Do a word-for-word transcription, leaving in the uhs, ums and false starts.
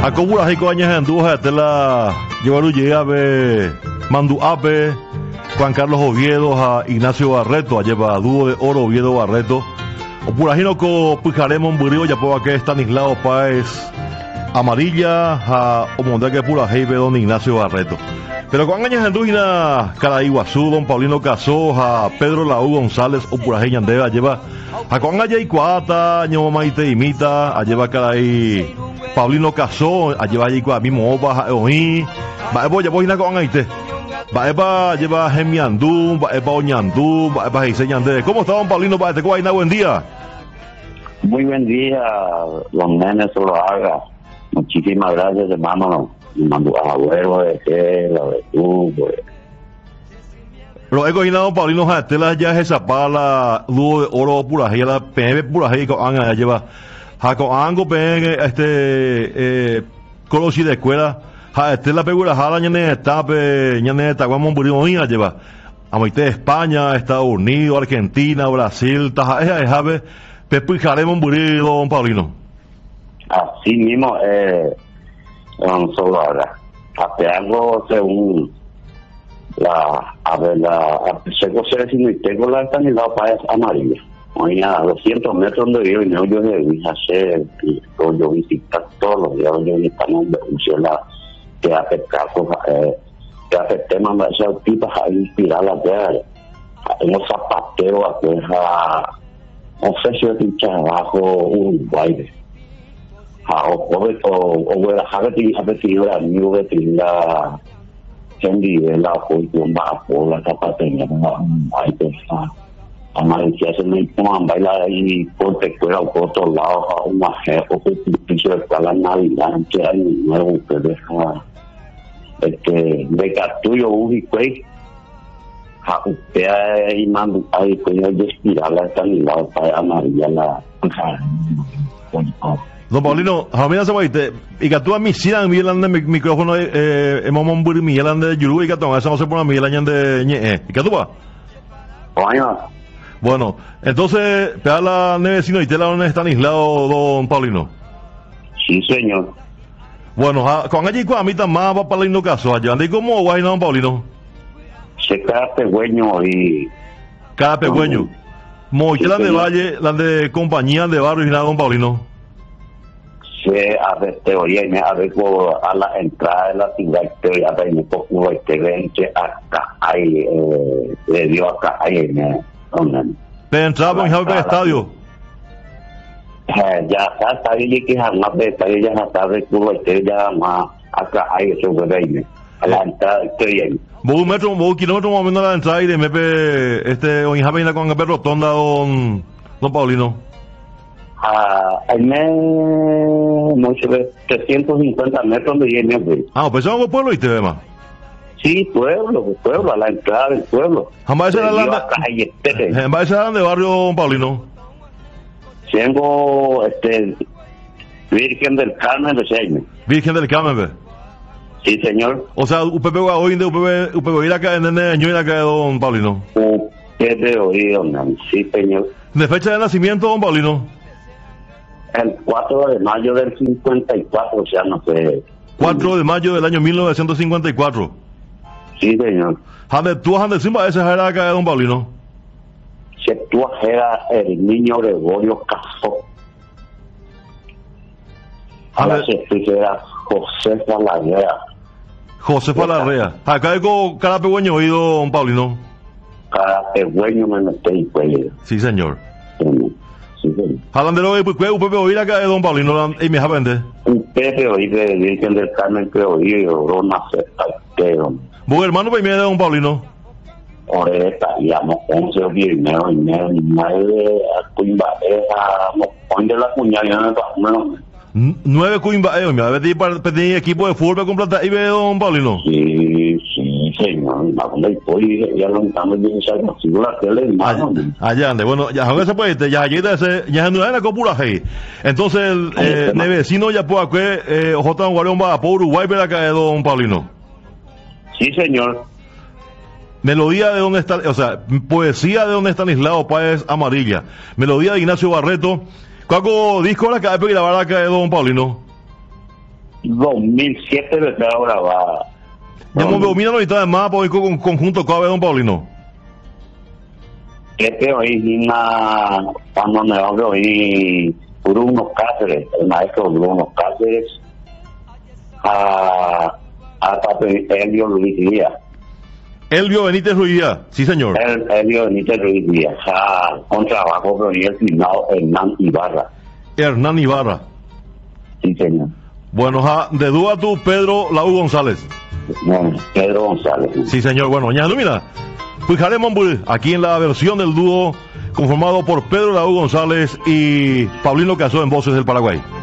Akobura hiko añas anduja tela llevaru llega be Mandu Ape, Juan Carlos Oviedo a Ignacio Barreto, a lleva dúo de oro Oviedo Barreto. O purajino ko pujaremos burio ya puedo que Stanislao Páez Amarilla a omonda que pura heibe don Ignacio Barreto. Pero con años anduja Cara Iguazú, don Paulino Casó, a Pedro Laú González o purajeña andeba lleva a con allá y cuata, ño maite imita, a lleva Cara ahí Paulino Casó, a llevar allí con mismo opa, oí, va voy a voy a con aite. Va eba lleva Gemiandú, va eba Oñandú, va eba Giseñandé. ¿Cómo está don Paulino? Va te cuaina, buen día. Muy buen día, don Nene Soloaga. Muchísimas gracias, hermano. Mando a abuelo de que la de tú, pues. Lo he cogido don Paulino Jatela ya es esa pala, dúo de oro pura, ya la P M pura, ya con anga lleva. Jaco ango pe este eh conocí de escuela. Ja, este la pegura jala ñane etape, ñane taguamon burioña lleva. Amoite España, Estados Unidos, Argentina, Brasil, taja esa ejave, pepujaremos burio don Paulino. Así mismo, eh, don Soloaga. Apeando según la, a ver, la, seco se si no tengo la Stanislao Páez Amarilla. Hoy a doscientos metros donde vivo y no yo de hacer, yo visitar todos los días, yo visitamos de función la que hace casos, que hace temas, esas tipas a inspirar la tierra. En los zapateros, a no sé si es trabajo Uruguay. A o o la gente que ha recibido la mío de la gente de la función bajo la zapatería, hay personas. Amanecia se me toman bailar ahí por te fuera por otro lado a una jefa que piso de la Navidad que hay nuevo que deja este de captuyo uy pues a usted ahí mando ahí pues yo despirar la Stanislao para amarilla la don Paulino, jamás se va a ir. Y que tú a mi siran mi el micrófono eh hemos momburi mi el de Yuru y que tú eso no se pone mi el año de ñe. ¿Y que tú va? Coño. Bueno, entonces, pega la nevecino y te la donde están aislados, don Paulino. Sí, señor. Bueno, con allí con a mí también va para el no caso, allá ande como guay, don Paulino. Se cada pegüeño y. Cada pegüeño. Moche la de Valle, la de compañía de barrio y nada, don Paulino. Se a ver teoría y me a ver a la entrada de la ciudad teoría de me poco este vente acá ahí eh, le dio acá ahí me Pero entraba en el estadio. Ya está, está ahí que jamás de estadio ya está de culo este ya más acá hay eso de a la entrada estoy ahí. Vos un metro, vos un kilómetro más o menos a la entrada y de M P este o en con el rotonda don don Paulino. Ah, hay mucho de trescientos cincuenta metros de M P. Ah, pues somos pueblo y te ve más. Sí, pueblo, pueblo, a la entrada del pueblo. Jamás era la de Jamás era de barrio don Paulino. Tengo este Virgen del Carmen de Seime. Virgen del Carmen, ¿ve? Sí, señor. O sea, U P P hoy de U P P U P P ir acá en el año ir acá de don Paulino. U P P hoy don sí, señor. ¿De fecha de nacimiento don Paulino? El cuatro de mayo del cincuenta y cuatro, o sea, no sé. cuatro de mayo del año mil novecientos cincuenta y cuatro. Sí, señor. ¿Tú has de Simba ese era acá de don Paulino? Si tú era el niño Gregorio Casó. Ahora se era José Falarrea. José Falarrea. Acá hay cada pegüeño oído don Paulino. Cada pegüeño me metí pues. Sí, señor. Sí, señor. Hablando de pues, ¿U P P oír acá de don Paulino? ¿Y me javende? U P P oír de Virgen del Carmen que oír, Rona Cetero. ¿Vos hermano pues me de don Paulino? Oreta, digamos, once o diez, menos y menos, y nueve a Cuimbaeja, no, de la cuñada, no, nueve Cuimbaeja, me va a pedir equipo de fútbol para completar y ve don Paulino. Sí, sí, señor, donde voy, ya lo estamos bien, si la tele, hermano. Allá ande, bueno, ya a se puede, ya allí ya no era copuraje. Entonces, el eh, vecino ya puede que eh, J. Guarón va por Uruguay, pero acá de don Paulino. Sí, señor. Melodía de dónde está, o sea, poesía de dónde están Stanislao Páez Amarilla. Melodía de Ignacio Barreto. ¿Cuál disco la que hay que grabar acá de don Paulino? dos mil siete de cada grabada. Ya me domina la mitad de más por con conjunto K B, don Paulino. Este hoy una cuando me hablo hoy Bruno Cáceres, el maestro Bruno Cáceres, a hasta Elvio Luis Díaz. Elvio Benítez Ruiz Díaz, sí señor. El, Elvio Benítez Ruiz Díaz, a, con trabajo con el finado Hernán Ibarra. Hernán Ibarra. Sí señor. Bueno, ja, de dúa tú, Pedro Lau González. Bueno, Pedro González. Sí señor, bueno, ya mira, fijaremos aquí en la versión del dúo conformado por Pedro Lau González y Paulino Cazó en voces del Paraguay.